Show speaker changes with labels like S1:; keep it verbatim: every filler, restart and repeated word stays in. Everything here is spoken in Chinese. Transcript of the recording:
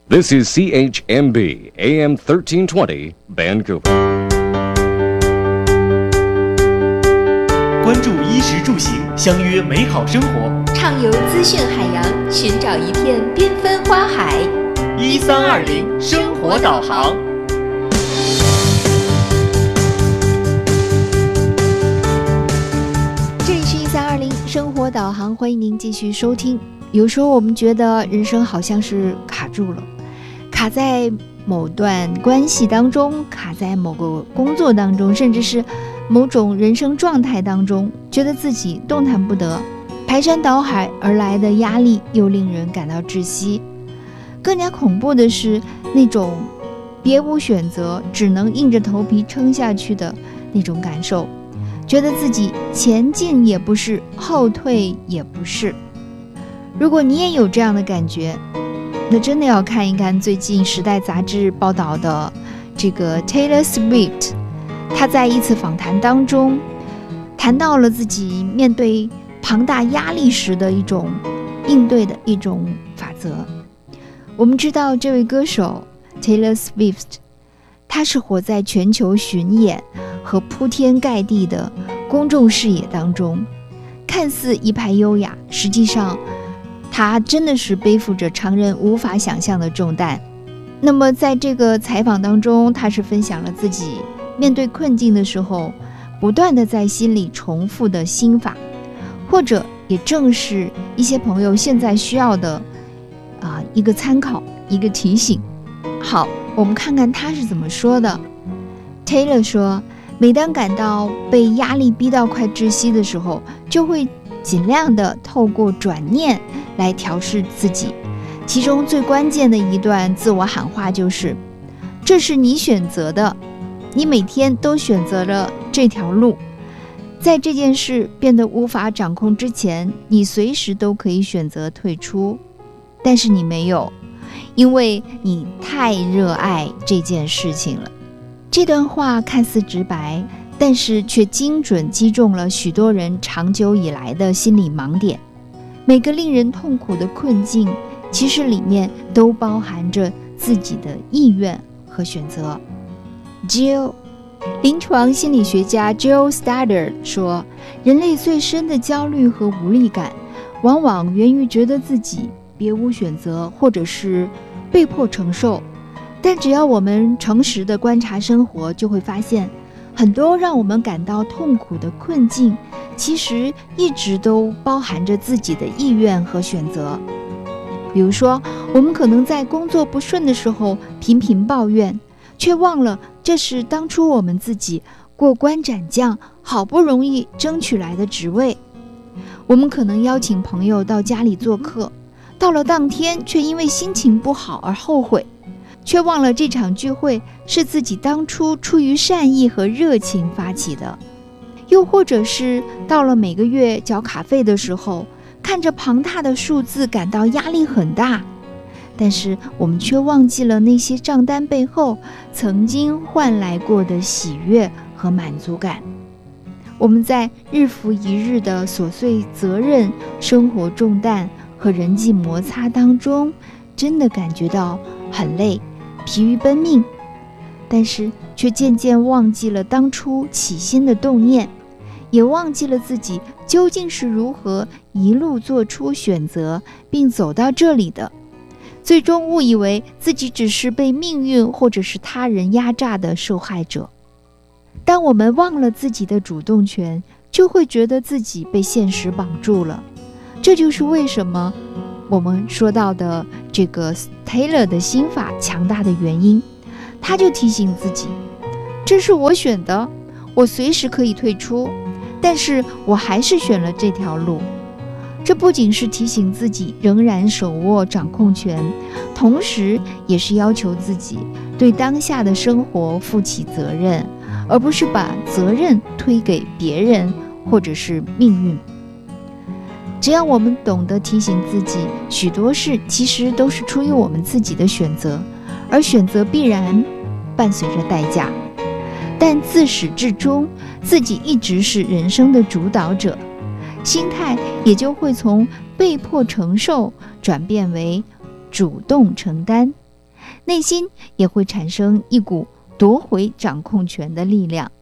S1: This is C H M B A M thirteen twenty Vancouver。
S2: 关注衣食住行，相约美好生活，
S3: 畅游资讯海洋，寻找一片缤纷花海。
S2: 一三二零生活导航。
S4: 这里是一三二零生活导航，欢迎您继续收听。有时候我们觉得人生好像是卡住了，卡在某段关系当中，卡在某个工作当中，甚至是某种人生状态当中，觉得自己动弹不得，排山倒海而来的压力又令人感到窒息。更加恐怖的是那种别无选择，只能硬着头皮撑下去的那种感受，觉得自己前进也不是，后退也不是。如果你也有这样的感觉，那真的要看一看最近《时代》杂志报道的这个 Taylor Swift， 他在一次访谈当中谈到了自己面对庞大压力时的一种应对的一种法则。我们知道这位歌手 Taylor Swift， 他是活在全球巡演和铺天盖地的公众视野当中，看似一派优雅，实际上他真的是背负着常人无法想象的重担。那么在这个采访当中，他是分享了自己面对困境的时候不断的在心里重复的心法，或者也正是一些朋友现在需要的啊、一个参考，一个提醒。好，我们看看他是怎么说的。 Taylor 说，每当感到被压力逼到快窒息的时候，就会尽量的透过转念来调试自己，其中最关键的一段自我喊话就是，这是你选择的，你每天都选择了这条路，在这件事变得无法掌控之前，你随时都可以选择退出，但是你没有，因为你太热爱这件事情了。这段话看似直白，但是却精准击中了许多人长久以来的心理盲点。每个令人痛苦的困境，其实里面都包含着自己的意愿和选择。 Jill 临床心理学家 Jill Stoddard 说，人类最深的焦虑和无力感往往源于觉得自己别无选择，或者是被迫承受。但只要我们诚实地观察生活，就会发现很多让我们感到痛苦的困境，其实一直都包含着自己的意愿和选择。比如说，我们可能在工作不顺的时候频频抱怨，却忘了这是当初我们自己过关斩将好不容易争取来的职位。我们可能邀请朋友到家里做客，到了当天却因为心情不好而后悔，却忘了这场聚会是自己当初出于善意和热情发起的。又或者是到了每个月缴卡费的时候，看着庞大的数字感到压力很大，但是我们却忘记了那些账单背后曾经换来过的喜悦和满足感。我们在日复一日的琐碎责任、生活重担和人际摩擦当中，真的感觉到很累，疲于奔命，但是却渐渐忘记了当初起心的动念，也忘记了自己究竟是如何一路做出选择并走到这里的，最终误以为自己只是被命运或者是他人压榨的受害者。当我们忘了自己的主动权，就会觉得自己被现实绑住了。这就是为什么我们说到的这个 Taylor 的心法强大的原因。他就提醒自己，这是我选的，我随时可以退出，但是我还是选了这条路。这不仅是提醒自己仍然手握掌控权，同时也是要求自己对当下的生活负起责任，而不是把责任推给别人或者是命运。只要我们懂得提醒自己，许多事其实都是出于我们自己的选择，而选择必然伴随着代价，但自始至终自己一直是人生的主导者，心态也就会从被迫承受转变为主动承担。 内心也会产生一股夺回掌控权的力量。